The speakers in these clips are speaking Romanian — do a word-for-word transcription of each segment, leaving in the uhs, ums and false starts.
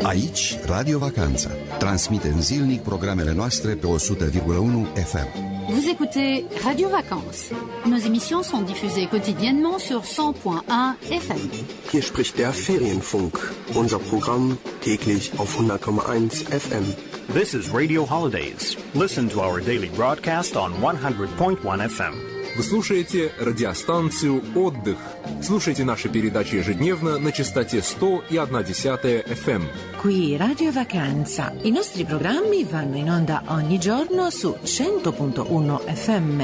Aici, Radio Vacanța. Transmitem zilnic programele noastre pe o sută virgulă unu F M. Vous écoutez Radio Vacances. Nos émissions sont diffusées quotidiennement sur cent virgule unu F M. Hier spricht der Ferienfunk. Unser Programm täglich auf hundert Komma eins F M. This is Radio Holidays. Listen to our daily broadcast on one hundred point one F M. Вы слушаете радиостанцию «Отдых». Слушайте наши передачи ежедневно на частоте сто и одна десятая F M. Qui Radio Vacanza. I nostri programmi vanno in onda ogni giorno su cento virgola unu F M.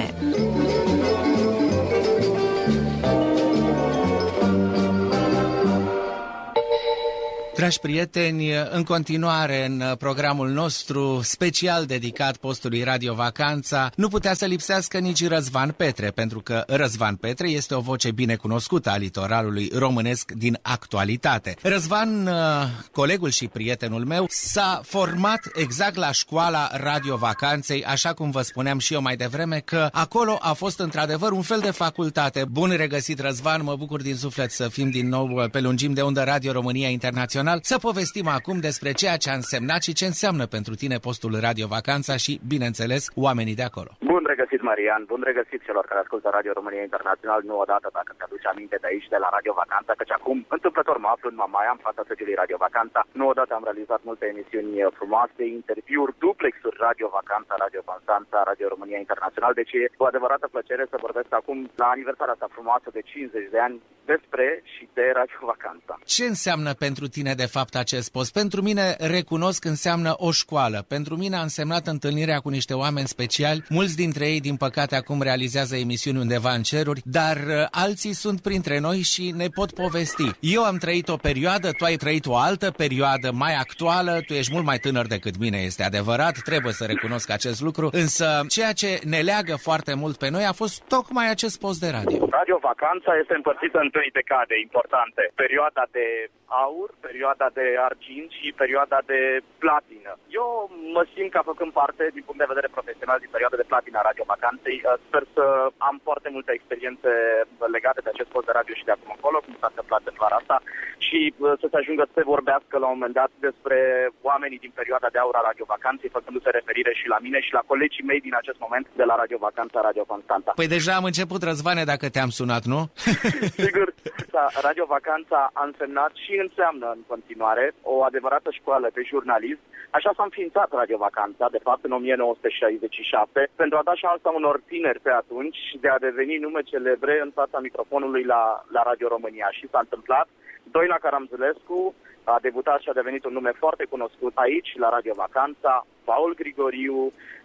Dragi prieteni, în continuare în programul nostru special dedicat postului Radio Vacanța, nu putea să lipsească nici Răzvan Petre, pentru că Răzvan Petre este o voce bine cunoscută a litoralului românesc din actualitate. Răzvan, colegul și prietenul meu, s-a format exact la școala Radio Vacanței, așa cum vă spuneam și eu mai devreme, că acolo a fost într-adevăr un fel de facultate. Bun regăsit, Răzvan, mă bucur din suflet să fim din nou pe lungim de undă Radio România Internațional. Să povestim acum despre ceea ce a însemnat și ce înseamnă pentru tine postul Radio Vacanța și, bineînțeles, oamenii de acolo. Bun regăsit, Marian, bun regăsit celor care ascultă Radio România Internațional, nu odată, dacă te-aduci aminte de aici, de la Radio Vacanța, căci acum, întâmplător, mă aflu în Mamaia, în fața sediului Radio Vacanța. Nu odată am realizat multe emisiuni frumoase, interviuri, duplexuri Radio Vacanța, Radio Constanța, Radio România Internațional, deci e o adevărată plăcere să vorbesc acum, la aniversarea asta frumoasă de cincizeci de ani, despre și de Radio Vacanța. Ce înseamnă pentru tine de fapt acest post? Pentru mine, recunosc, înseamnă o școală. Pentru mine a însemnat întâlnirea cu niște oameni speciali. Mulți dintre ei, din păcate, acum realizează emisiuni undeva în ceruri, dar uh, alții sunt printre noi și ne pot povesti. Eu am trăit o perioadă, tu ai trăit o altă perioadă mai actuală, tu ești mult mai tânăr decât mine, este adevărat, trebuie să recunosc acest lucru, însă ceea ce ne leagă foarte mult pe noi a fost tocmai acest post de radio. Radio Vacanța este împărțită în trei decade importante. Perioada de aur, perioada de argint și perioada de platină. Eu mă simt ca făcând parte, din punct de vedere profesional, din perioada de platină a Radio Vacanței. Sper să am foarte multe experiențe legate de acest post de radio și de acum încolo, cum s-a întâmplat în vara asta, și să se ajungă să se vorbească la un moment dat despre oamenii din perioada de aur a Radio Vacanței, făcându-se referire și la mine și la colegii mei din acest moment de la Radio Vacanța, Radio Constanța. Păi deja am început, Răzvane, dacă te-am sunat, nu? Sigur, Radio Vacanța a însemnat și înseamnă în continuare o adevărată școală de jurnalism. Așa s-a înființat Radio Vacanța, de fapt, în o mie nouă sute șaizeci și șapte, pentru a da șansa unor tineri pe atunci de a deveni nume celebre în fața microfonului la, la Radio România. Și s-a întâmplat. Doina Caramzulescu a debutat și a devenit un nume foarte cunoscut aici, la Radio Vacanța. Paul Grigoriu,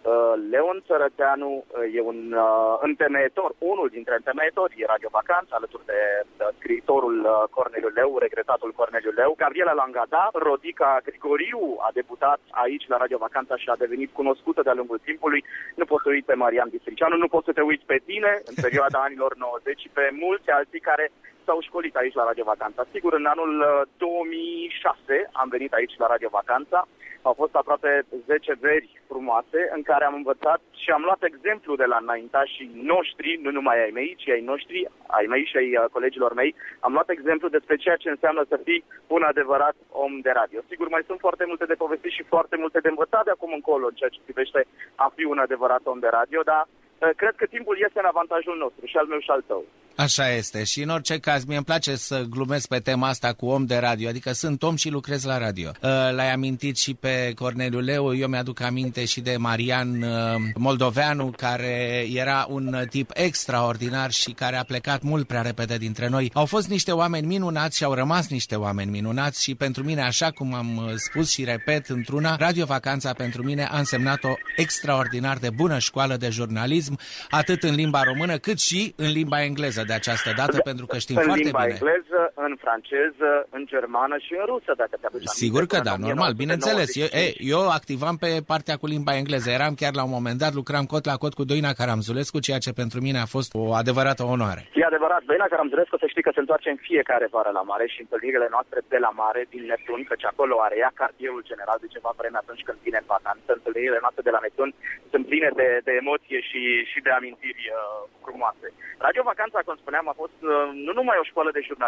Leon Țărăteanu e un întemeietor, unul dintre întemeietorii Radio Vacanța, alături de scriitorul Corneliu Leu, regretatul Corneliu Leu. Gabriela Langada, Rodica Grigoriu a debutat aici la Radio Vacanța și a devenit cunoscută de-a lungul timpului. Nu poți să uiți pe Marian Bistricianu, nu poți să te uiți pe tine în perioada anilor nouăzeci și pe mulți alții care s-au școlit aici la Radio Vacanța. Sigur, în anul două mii șase am venit aici la Radio Vacanța. Au fost aproape zece veri frumoase în care am învățat și am luat exemplu de la înaintașii noștri, nu numai ai mei, ci ai noștri, ai mei și ai colegilor mei. Am luat exemplu despre ceea ce înseamnă să fii un adevărat om de radio. Sigur, mai sunt foarte multe de povestit și foarte multe de învățat de acum încolo în ceea ce privește a fi un adevărat om de radio, dar cred că timpul este în avantajul nostru, și al meu și al tău. Așa este. Și în orice caz, mie îmi place să glumesc pe tema asta cu om de radio, adică sunt om și lucrez la radio. L-ai amintit și pe Corneliu Leu, eu mi-aduc aminte și de Marian Moldoveanu, care era un tip extraordinar și care a plecat mult prea repede dintre noi. Au fost niște oameni minunați și au rămas niște oameni minunați și pentru mine, așa cum am spus și repet într-una, Radio Vacanța pentru mine a însemnat o extraordinar de bună școală de jurnalism, atât în limba română cât și în limba engleză de această dată, pentru că știm în foarte bine. În limba engleză, în franceză, în germană și în rusă, dacă te aduci aminte. Sigur că da, normal, bineînțeles. Eu, e, eu activam pe partea cu limba engleză. Eram chiar la un moment dat, lucram cot la cot cu Doina Caramzulescu, ceea ce pentru mine a fost o adevărată onoare. E adevărat, Doina Caramzulescu, să știi că se întoarce în fiecare vară la mare și întâlnirile noastre de la mare, din Neptun, căci acolo are ea cartierul general de ceva vreme atunci când vine în vacanță. Întâlnirile noastre de la Neptun sunt pline de, de emoție și, și de amintiri uh, frumoase. Radio Vacanța, cum spuneam, a fost uh, nu numai o școală de jurnalism, pentru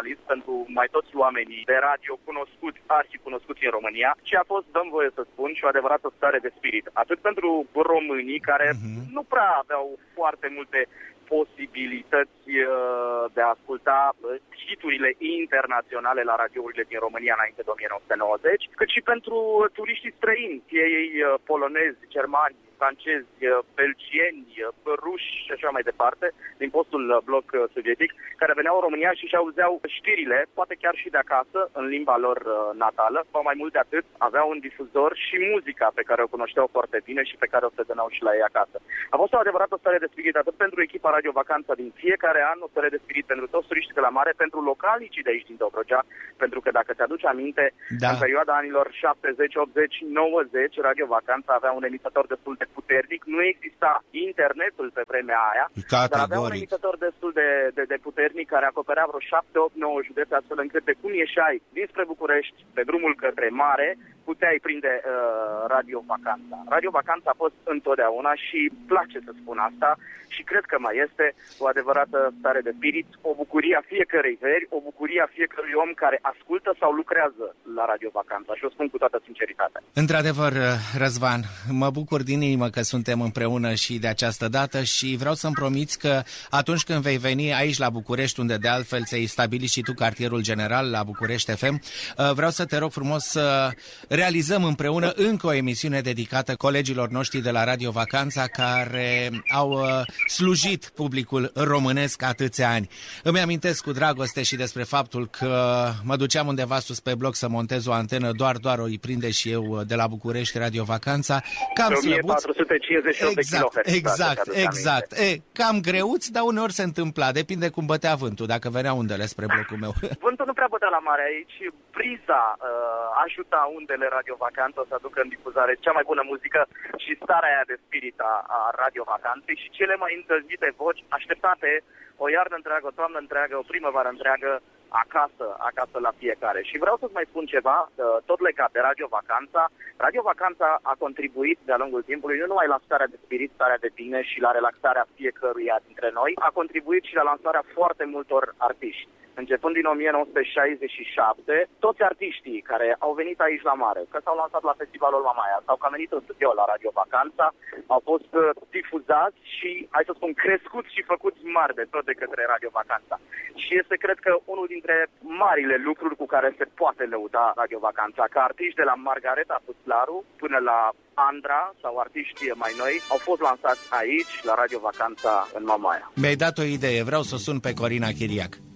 pentru mai toți oamenii de radio cunoscuți, arhicunoscuți în România, ci a fost, dăm voie să spun, și o adevărată stare de spirit. Atât pentru românii care uh-huh. nu prea aveau foarte multe posibilități de a asculta hiturile internaționale la radiourile din România înainte de o mie nouă sute nouăzeci, cât și pentru turiștii străini, fie ei polonezi, germani, francezi, belgieni, ruși și așa mai departe, din fostul bloc sovietic, care veneau în România și și-auzeau știrile, poate chiar și de acasă, în limba lor natală, sau mai mult de atât, aveau un difuzor și muzica pe care o cunoșteau foarte bine și pe care o stădeau și la ei acasă. A fost o adevărată stare de spirit, atât pentru echipa Radio Vacanța din fiecare an, o stare de spirit pentru toți turiștii de la mare, pentru localnicii de aici din Dobrogea, pentru că dacă te-aduci aminte, da. În perioada anilor șaptezeci, optzeci, nouăzeci, Radio Vacanța avea un emisator destul de puternic, nu exista internetul pe vremea aia, Categoric. Dar avea un emisator destul de, de, de puternic care acoperea vreo șapte, opt, nouă județe, astfel încât de cum ieșai dinspre București pe drumul către mare, puteai prinde uh, Radio Vacanța. Radio Vacanța a fost întotdeauna și place să spun asta și cred că mai este o adevărată stare de spirit, o bucurie a fiecărei veri, o bucurie a fiecărui om care ascultă sau lucrează la Radio Vacanța și o spun cu toată sinceritatea. Într-adevăr, Răzvan, mă bucur din inimă că suntem împreună și de această dată și vreau să-mi promiți că atunci când vei veni aici la București, unde de altfel ți-ai stabilit și tu cartierul general la București F M, vreau să te rog frumos să realizăm împreună încă o emisiune dedicată colegilor noștri de la Radio Vacanța care au slujit publicul românesc atâția ani. Îmi amintesc cu dragoste și despre faptul că mă duceam undeva sus pe bloc să montez o antenă, doar, doar o îi prinde și eu de la București Radio Vacanța. Cam o mie patru sute cincizeci și opt exact, de kilohertz. exact, exact. E, cam greuți, dar uneori se întâmpla, depinde cum bătea vântul, dacă venea undele spre blocul meu. Vântul nu prea bătea la mare aici, briza uh, ajuta undele Radio Vacanță să aducă în difuzare cea mai bună muzică și starea aia de spirit a, a Radio Vacanței și cele mai întâlnite voci așteptate o iarnă întreagă, o toamnă întreagă, o primăvară întreagă, acasă, acasă la fiecare. Și vreau să-ți mai spun ceva, tot legat de Radio Vacanța. Radio Vacanța a contribuit de-a lungul timpului nu numai la starea de spirit, starea de bine și la relaxarea fiecăruia dintre noi, a contribuit și la lansarea foarte multor artiști. Începând din o mie nouă sute șaizeci și șapte, toți artiștii care au venit aici la mare, că s-au lansat la Festivalul Mamaia sau că au venit în studio la Radio Vacanța, au fost difuzați și, hai să spun, crescuți și făcuți mari de tot de către Radio Vacanța. Și este, cred că, unul dintre marile lucruri cu care se poate lăuda Radio Vacanța, că artiști de la Margareta Puțlaru până la Andra sau artiști mai noi au fost lansați aici, la Radio Vacanța, în Mamaia. Mi-ai dat o idee, vreau să sun pe Corina Chiriac.